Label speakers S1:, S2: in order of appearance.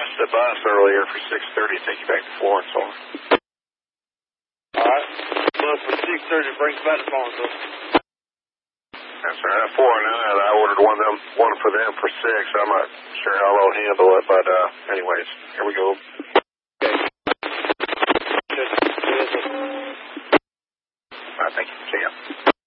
S1: missed the bus earlier for 6:30 to take you back to Florence. So.
S2: All right. Bus for 6:30 brings back to Florence.
S1: That's right. 4 and 9. I ordered one for them for 6. I'm not sure how they'll handle it, but anyways, here we go.